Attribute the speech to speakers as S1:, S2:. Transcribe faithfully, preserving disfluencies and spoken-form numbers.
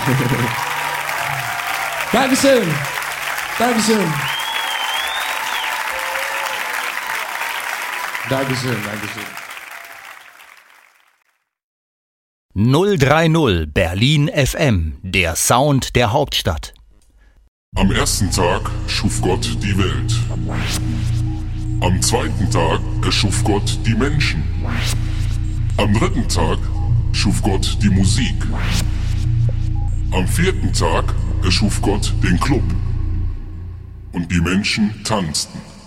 S1: Dankeschön. Dankeschön. Dankeschön, Dankeschön.
S2: null drei null Berlin F M, der Sound der Hauptstadt.
S3: Am ersten Tag schuf Gott die Welt. Am zweiten Tag erschuf Gott die Menschen. Am dritten Tag schuf Gott die Musik. Am vierten Tag erschuf Gott den Club. Und die Menschen tanzten.